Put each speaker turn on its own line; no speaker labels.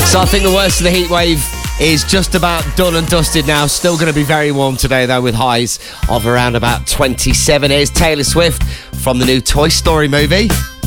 So I think the worst of the heat wave is just about done and dusted now. Still going to be very warm today, though, with highs of around about 27. Here's Taylor Swift from the new Toy Story movie.